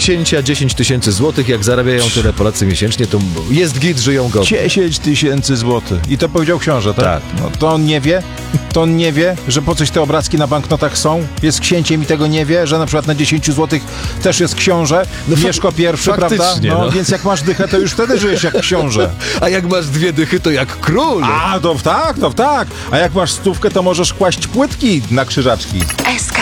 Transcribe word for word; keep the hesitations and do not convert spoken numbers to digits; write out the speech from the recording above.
księcia dziesięć tysięcy złotych, jak zarabiają tyle Polacy miesięcznie, to jest git, żyją godnie. dziesięć tysięcy złotych. I to powiedział książę, tak? Tak. No to on nie wie, to on nie wie, że po coś te obrazki na banknotach są? Jest księciem i tego nie wie, że na przykład na dziesięć złotych też jest książę, No fa- Mieszko pierwszy, prawda? faktycznie, No, no. więc jak masz dychę, to już wtedy żyjesz jak książę. A jak masz dwie dychy, to jak król. A, to tak, to tak. A jak masz stówkę, to możesz kłaść płytki na krzyżaczki. S